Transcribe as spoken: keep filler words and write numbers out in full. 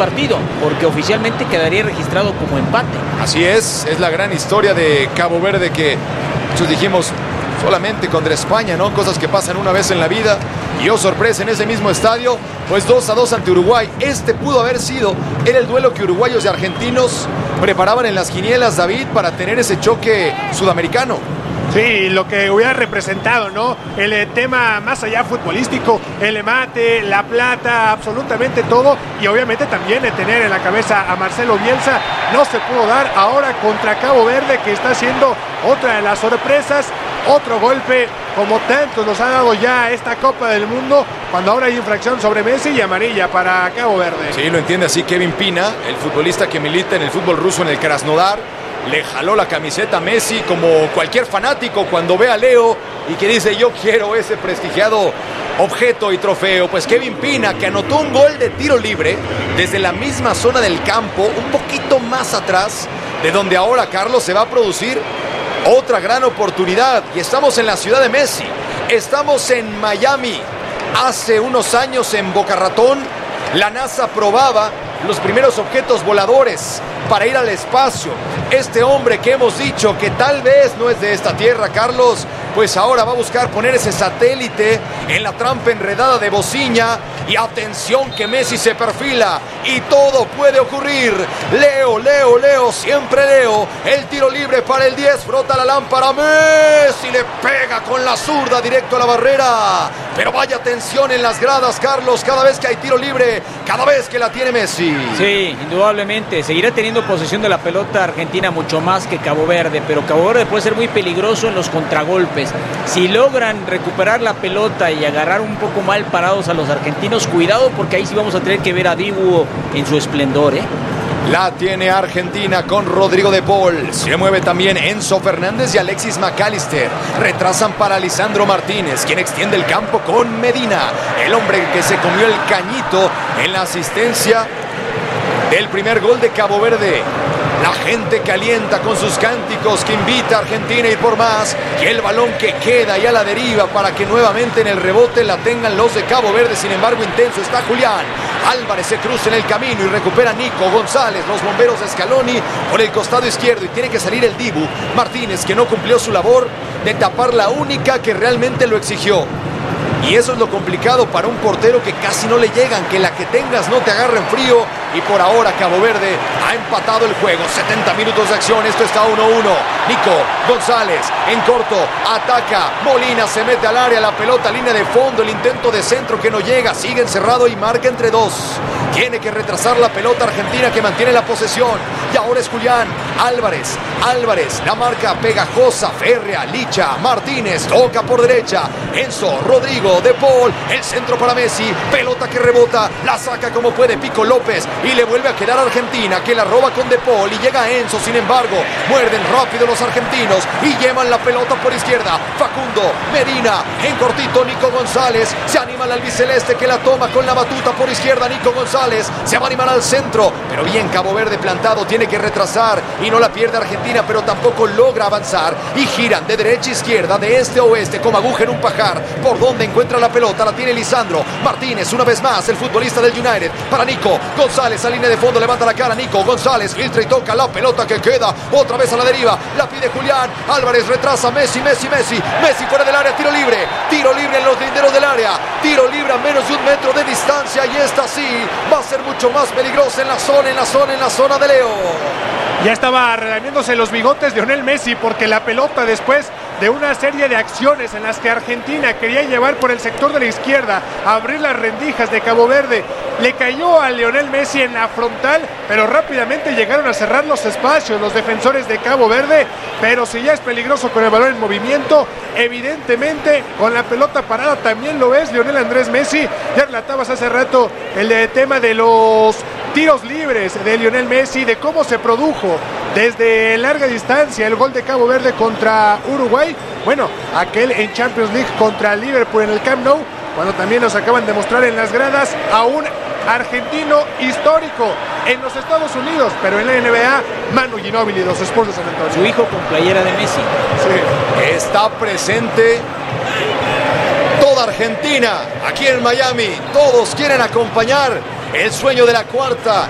partido, porque oficialmente quedaría registrado como empate. Así es, es la gran historia de Cabo Verde que muchos dijimos solamente contra España, ¿no? Cosas que pasan una vez en la vida. Y oh, sorpresa, en ese mismo estadio, pues dos a dos ante Uruguay. Este pudo haber sido, era el duelo que uruguayos y argentinos preparaban en las quinielas, David, para tener ese choque sudamericano. Sí, lo que hubiera representado, ¿no? El eh, tema más allá futbolístico, el mate, la plata, absolutamente todo. Y obviamente también el tener en la cabeza a Marcelo Bielsa no se pudo dar ahora contra Cabo Verde, que está siendo otra de las sorpresas. Otro golpe, como tantos nos ha dado ya esta Copa del Mundo, cuando ahora hay infracción sobre Messi y amarilla para Cabo Verde. Sí, lo entiende así Kevin Pina, el futbolista que milita en el fútbol ruso en el Krasnodar. Le jaló la camiseta a Messi como cualquier fanático cuando ve a Leo y que dice yo quiero ese prestigiado objeto y trofeo. Pues Kevin Pina, que anotó un gol de tiro libre desde la misma zona del campo, un poquito más atrás de donde ahora, Carlos, se va a producir otra gran oportunidad. Y estamos en la ciudad de Messi, estamos en Miami. Hace unos años en Boca Ratón la NASA probaba los primeros objetos voladores para ir al espacio. Este hombre que hemos dicho que tal vez no es de esta tierra, Carlos, pues ahora va a buscar poner ese satélite en la trampa enredada de Bociña. Y atención que Messi se perfila y todo puede ocurrir. Leo, Leo, Leo, siempre Leo. El tiro libre para el diez, frota la lámpara. Messi le pega con la zurda directo a la barrera. Pero vaya tensión en las gradas, Carlos, cada vez que hay tiro libre, cada vez que la tiene Messi. Sí, indudablemente. Seguirá teniendo posesión de la pelota Argentina mucho más que Cabo Verde, pero Cabo Verde puede ser muy peligroso en los contragolpes. Si logran recuperar la pelota y agarrar un poco mal parados a los argentinos, cuidado, porque ahí sí vamos a tener que ver a Dibu en su esplendor, ¿eh? La tiene Argentina con Rodrigo de Paul. Se mueve también Enzo Fernández y Alexis McAllister. Retrasan para Lisandro Martínez, quien extiende el campo con Medina, el hombre que se comió el cañito en la asistencia del primer gol de Cabo Verde. La gente calienta con sus cánticos que invita a Argentina a ir por más. Y el balón que queda ya a la deriva para que nuevamente en el rebote la tengan los de Cabo Verde. Sin embargo, intenso está Julián. Álvarez se cruza en el camino y recupera Nico González. Los bomberos de Scaloni por el costado izquierdo. Y tiene que salir el Dibu Martínez, que no cumplió su labor de tapar la única que realmente lo exigió. Y eso es lo complicado para un portero que casi no le llegan, que la que tengas no te agarre en frío. Y por ahora Cabo Verde ha empatado el juego. setenta minutos de acción, esto está uno uno. Nico González en corto, ataca. Molina se mete al área, la pelota, línea de fondo, el intento de centro que no llega. Sigue encerrado y marca entre dos. Tiene que retrasar la pelota Argentina, que mantiene la posesión. Y ahora es Julián Álvarez. Álvarez, la marca pegajosa, férrea, Licha, Martínez, toca por derecha. Enzo, Rodrigo, De Paul, el centro para Messi. Pelota que rebota, la saca como puede Pico López. Y le vuelve a quedar a Argentina, que la roba con De Paul. Y llega Enzo, sin embargo, muerden rápido los argentinos y llevan la pelota por izquierda. Facundo, Medina, en cortito Nico González. Se anima al albiceleste, que la toma con la batuta por izquierda. Nico González se va a animar al centro, pero bien Cabo Verde plantado, tiene que retrasar y no la pierde Argentina, pero tampoco logra avanzar. Y giran de derecha a izquierda, de este a oeste, como aguja en un pajar. Por donde encuentra la pelota, la tiene Lisandro Martínez, una vez más el futbolista del United, para Nico González, a línea de fondo, levanta la cara Nico González, filtra y toca la pelota que queda otra vez a la deriva, la pide Julián Álvarez, retrasa Messi, Messi, Messi, Messi fuera del área, tiro libre, tiro libre en los linderos del área, tiro libre a menos de un metro de distancia, y esta sí va a ser mucho más peligrosa en la zona, en la zona, en la zona de Leo. Ya estaba relamiéndose los bigotes de Lionel Messi, porque la pelota, después de una serie de acciones en las que Argentina quería llevar por el sector de la izquierda, abrir las rendijas de Cabo Verde, le cayó a Lionel Messi en la frontal, pero rápidamente llegaron a cerrar los espacios los defensores de Cabo Verde. Pero si ya es peligroso con el balón en movimiento, evidentemente con la pelota parada también lo es Lionel Andrés Messi. Ya relatabas hace rato el tema de los tiros libres de Lionel Messi, de cómo se produjo desde larga distancia el gol de Cabo Verde contra Uruguay. Bueno, aquel en Champions League contra Liverpool en el Camp Nou, cuando también nos acaban de mostrar en las gradas a un argentino histórico en los Estados Unidos, pero en la N B A, Manu Ginóbili, los Spurs de San Antonio. Su hijo con playera de Messi. Sí. Está presente toda Argentina aquí en Miami. Todos quieren acompañar el sueño de la cuarta